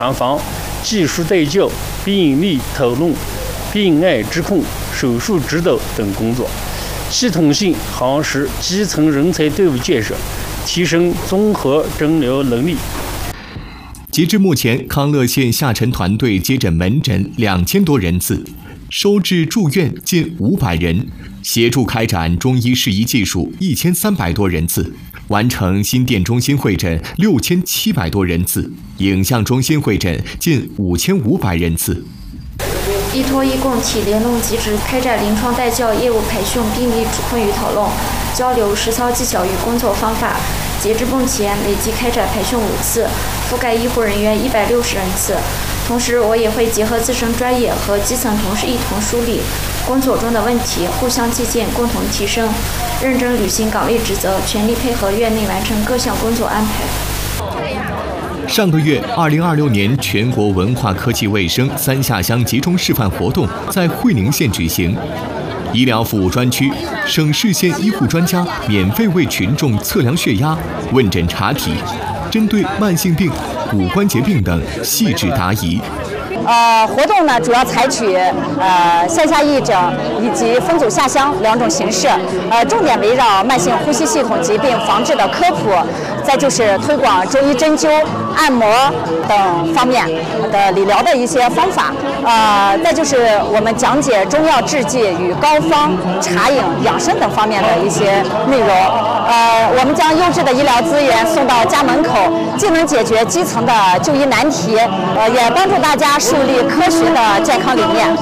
查房、技术对教、病例讨论、病案指控、手术指导等工作，系统性夯实基层人才队伍建设，提升综合诊疗能力。 截至目前，康乐县下沉团队接诊门诊2000多人次，收治住院近500人，协助开展中医适宜技术1300多人次，完成心电中心会诊6700多人次，影像中心会诊近5500人次。 依托医共体联动机制，开展临床带教、业务培训、病例指控与讨论，交流实操技巧与工作方法。截至目前，累计开展培训5次，覆盖医护人员160人次。同时，我也会结合自身专业和基层同事一同梳理工作中的问题，互相借鉴，共同提升，认真履行岗位职责，全力配合院内完成各项工作安排。 上个月，2026年全国文化科技卫生3下乡集中示范活动在会宁县举行。医疗服务专区，省市县医护专家免费为群众测量血压、问诊查体，针对慢性病、骨关节病等细致答疑。 活动呢主要采取线下义诊以及分组下乡2种形式，重点围绕慢性呼吸系统疾病防治的科普，再就是推广中医针灸、按摩等方面的理疗的一些方法，再就是我们讲解中药制剂与膏方、茶饮、养生等方面的一些内容。我们将优质的医疗资源送到家门口，既能解决基层的就医难题，也帮助大家树立科学的健康理念。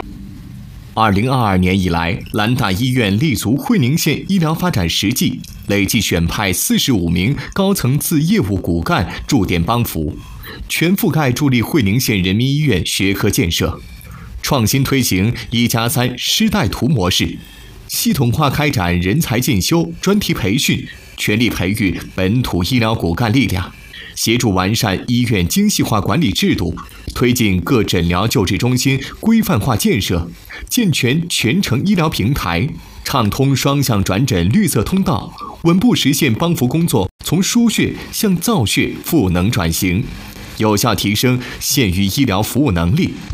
2022年以来，兰大医院立足会宁县医疗发展实际，累计选派45名高层次业务骨干驻点帮扶，全覆盖助力会宁县人民医院学科建设，创新推行1+3师带徒模式，系统化开展人才进修、专题培训，全力培育本土医疗骨干力量，协助完善医院精细化管理制度，推进各诊疗救治中心规范化建设，健全全程医疗平台，畅通双向转诊绿色通道，稳步实现帮扶工作从输血向造血赋能转型，有效提升县域医疗服务能力。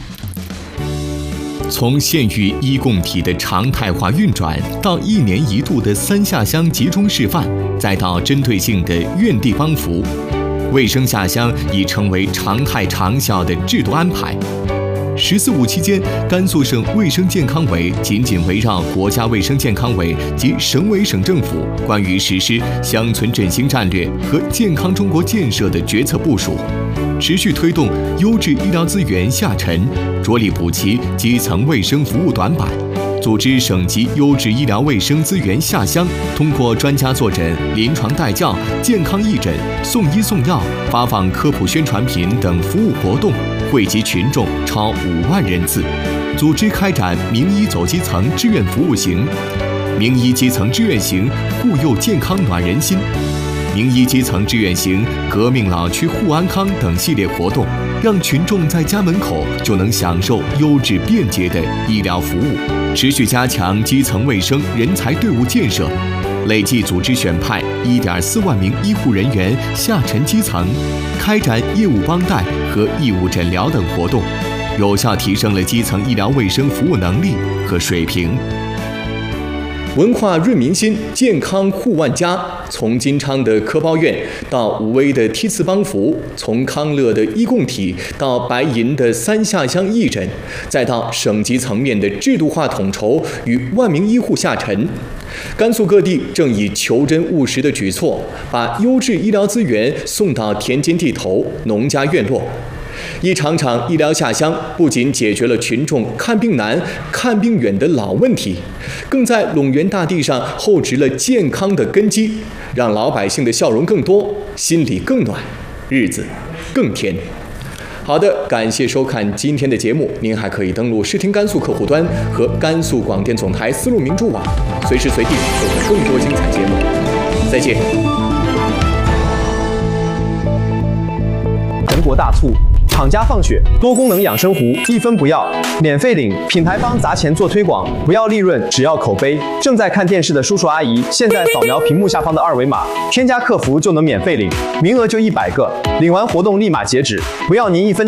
从县域医共体的常态化运转，到1年1度的3下乡集中示范，再到针对性的院地帮扶，卫生下乡已成为常态长效的制度安排。14、15期间，甘肃省卫生健康委紧紧围绕国家卫生健康委及省委省政府关于实施乡村振兴战略和健康中国建设的决策部署，持续推动优质医疗资源下沉，着力补齐基层卫生服务短板，组织省级优质医疗卫生资源下乡，通过专家坐诊、临床带教、健康义诊、送医送药、发放科普宣传品等服务活动，惠及群众超5万人次，组织开展名医走基层志愿服务行、名医基层志愿行护佑健康暖人心、名医基层志愿行革命老区护安康等系列活动，让群众在家门口就能享受优质便捷的医疗服务。持续加强基层卫生人才队伍建设，累计组织选派1.4万名医护人员下沉基层，开展业务帮带和义务诊疗等活动，有效提升了基层医疗卫生服务能力和水平。文化润民心，健康护万家。从金昌的科包院到武威的梯次帮扶，从康乐的医共体到白银的3下乡义诊，再到省级层面的制度化统筹与万名医护下沉，甘肃各地正以求真务实的举措，把优质医疗资源送到田间地头、农家院落。一场场医疗下乡，不仅解决了群众看病难、看病远的老问题，更在陇源大地上厚植了健康的根基，让老百姓的笑容更多，心里更暖，日子更甜。好的，感谢收看今天的节目。您还可以登录视听甘肃客户端和甘肃广电总台丝路名著网，随时随地收看更多精彩节目。再见。 全国大促厂家放血，多功能养生壶1分不要，免费领，品牌方砸钱做推广，不要利润，只要口碑。正在看电视的叔叔阿姨，现在扫描屏幕下方的2维码，添加客服就能免费领，名额就100个，领完活动立马截止，不要您1分。